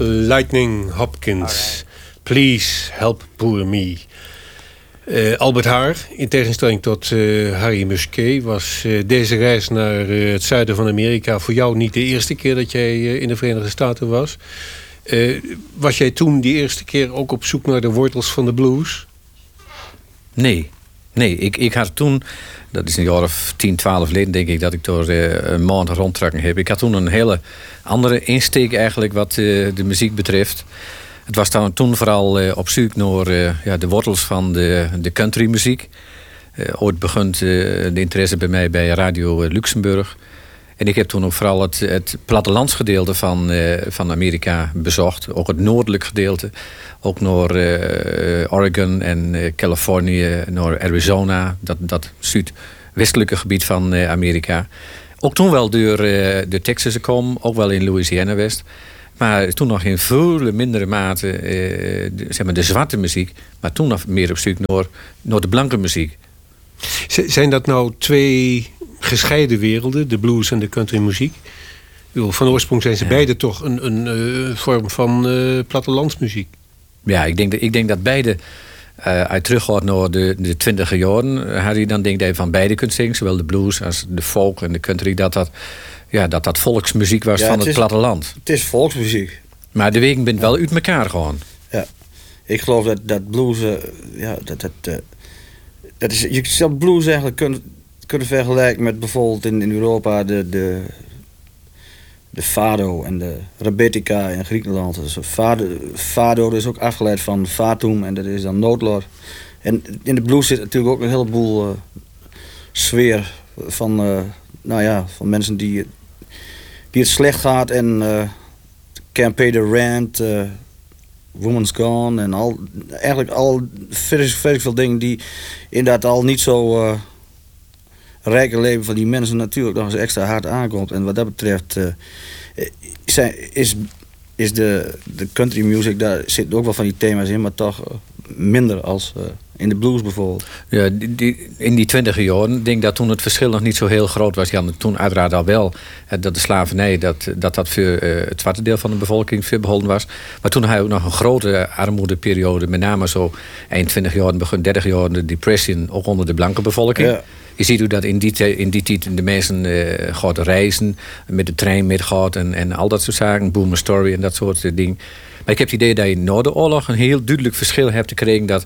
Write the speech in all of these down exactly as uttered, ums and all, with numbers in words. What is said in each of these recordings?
Lightning Hopkins. Please help poor me. Uh, Albert Haar, in tegenstelling tot uh, Harry Musquet, was uh, deze reis naar uh, het zuiden van Amerika voor jou niet de eerste keer dat jij uh, in de Verenigde Staten was. Uh, was jij toen die eerste keer ook op zoek naar de wortels van de blues? Nee, nee. Ik, ik had toen, dat is een jaar of tien, twaalf geleden denk ik, dat ik door uh, een maand rondtrekken heb. Ik had toen een hele andere insteek eigenlijk wat uh, de muziek betreft. Het was dan toen vooral uh, op zoek naar uh, ja, de wortels van de, de countrymuziek. Uh, ooit begon uh, de interesse bij mij bij Radio Luxemburg. En ik heb toen ook vooral het, het plattelandsgedeelte van, uh, van Amerika bezocht. Ook het noordelijk gedeelte. Ook naar uh, Oregon en uh, Californië, naar Arizona. Dat, dat zuidwestelijke gebied van uh, Amerika. Ook toen wel door uh, de Texas kwam, ook wel in Louisiana West. Maar toen nog in veel mindere mate uh, de, zeg maar de zwarte muziek. Maar toen nog meer op zoek naar, naar de blanke muziek. Z- zijn dat nou twee gescheiden werelden, de blues en de countrymuziek? Van oorsprong zijn ze ja. beide toch een, een uh, vorm van uh, plattelandsmuziek. Ja, ik denk dat, ik denk dat beide uh, uit teruggaat naar de, de twintiger jaren. Harry, dan denk je van beide kunt zingen, zowel de blues als de folk en de country, dat dat, ja, dat, dat volksmuziek was ja, van het, het is, platteland. Het is volksmuziek. Maar de wegen bent ja. wel uit elkaar gewoon. Ja, ik geloof dat, dat blues, uh, ja, dat, dat, uh, dat is, je zou blues eigenlijk kunnen, kunnen vergelijken met bijvoorbeeld in, in Europa de, de, de fado en de rebetica in Griekenland. Dus fado, fado is ook afgeleid van fatum en dat is dan noodlot. En in de blues zit natuurlijk ook een heleboel uh, sfeer van, uh, nou ja, van mensen die, die het slecht gaat en uh, Can't Pay the Rent, uh, Woman's Gone en al, eigenlijk al veel, veel dingen die inderdaad al niet zo uh, rijke leven van die mensen natuurlijk nog eens extra hard aankomt. En wat dat betreft uh, zijn, is, is de, de country music, daar zitten ook wel van die thema's in, maar toch uh, minder als uh, in de blues bijvoorbeeld. Ja, die, die, in die twintiger jaren, ik denk dat toen het verschil nog niet zo heel groot was. Ja, toen uiteraard al wel dat de slavernij, dat dat, dat voor uh, het zwarte deel van de bevolking verbeholden was. Maar toen had je ook nog een grote armoedeperiode, met name zo eind twintig jaren, begin dertig jaren, de depressie, ook onder de blanke bevolking. Ja. Je ziet hoe dat in die, in die tijd de mensen uh, gaan reizen, met de trein metgaat en, en al dat soort zaken, Boomer Story en dat soort dingen. Maar ik heb het idee dat je na de oorlog een heel duidelijk verschil hebt gekregen dat uh,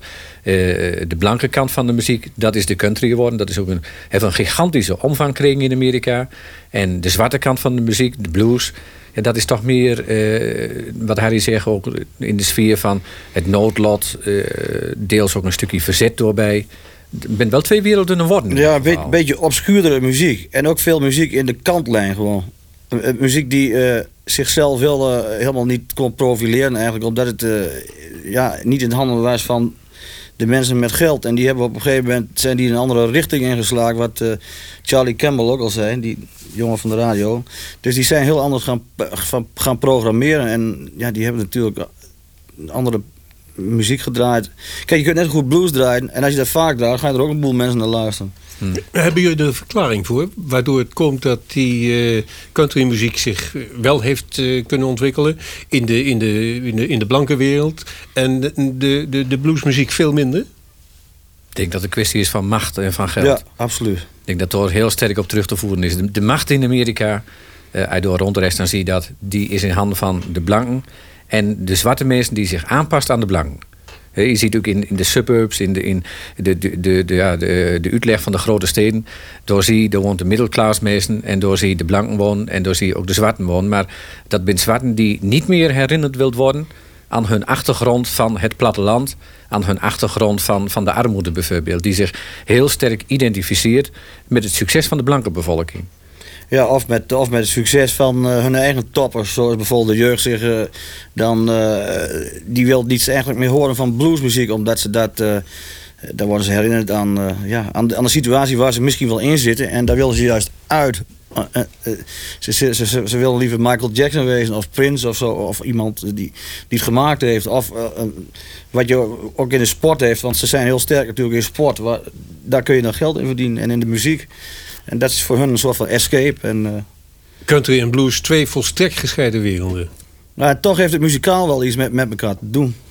de blanke kant van de muziek, dat is de country geworden. Dat is ook een, heeft een gigantische omvang gekregen in Amerika. En de zwarte kant van de muziek, de blues, ja, dat is toch meer, uh, wat Harry zegt, ook in de sfeer van het noodlot, uh, deels ook een stukje verzet doorbij. Het bent wel twee werelden geworden. Ja, een be- wow. beetje obscuurdere muziek. En ook veel muziek in de kantlijn gewoon. Uh, muziek die uh, zichzelf wel uh, helemaal niet kon profileren eigenlijk. Omdat het uh, ja, niet in de handen was van de mensen met geld. En die hebben op een gegeven moment zijn die in een andere richting ingeslagen. Wat uh, Charlie Campbell ook al zei, die jongen van de radio. Dus die zijn heel anders gaan, gaan, gaan programmeren. En ja, die hebben natuurlijk een andere muziek gedraaid. Kijk, je kunt net goed blues draaien. En als je dat vaak draait, gaan er ook een boel mensen naar luisteren. Hmm. Hebben jullie er een verklaring voor? Waardoor het komt dat die uh, countrymuziek zich wel heeft uh, kunnen ontwikkelen in de, in, de, in, de, in de blanke wereld en de, de, de, de bluesmuziek veel minder? Ik denk dat het een kwestie is van macht en van geld. Ja, absoluut. Ik denk dat er heel sterk op terug te voeren is. De, de macht in Amerika, uh, uit door rondreis, dan zie je dat, die is in handen van de blanken en de zwarte mensen die zich aanpast aan de blanken. Je ziet ook in, in de suburbs, in de, in de, de, de, de, ja, de, de uitleg van de grote steden. Door zie je, daar woont de middelklaas mensen en door zie je de blanken wonen en door zie je ook de zwarten wonen. Maar dat zijn zwarten die niet meer herinnerd wilt worden aan hun achtergrond van het platteland, aan hun achtergrond van, van de armoede bijvoorbeeld. Die zich heel sterk identificeert met het succes van de blanke bevolking. Ja, of met, of met het succes van uh, hun eigen toppers. Zoals bijvoorbeeld de jeugd zich uh, dan... Uh, die wil niets eigenlijk meer horen van bluesmuziek. Omdat ze dat... Uh, daar worden ze herinnerd aan, uh, ja, aan, de, aan de situatie waar ze misschien wel in zitten. En daar willen ze juist uit. Uh, uh, uh, ze, ze, ze, ze willen liever Michael Jackson wezen of Prince of zo. Of iemand die, die het gemaakt heeft. Of uh, uh, wat je ook in de sport heeft. Want ze zijn heel sterk natuurlijk in sport. Waar, daar kun je dan geld in verdienen. En in de muziek. En dat is voor hun een soort van escape. En, uh... Country en blues, twee volstrekt gescheiden werelden. Maar toch heeft het muzikaal wel iets met, met elkaar te doen.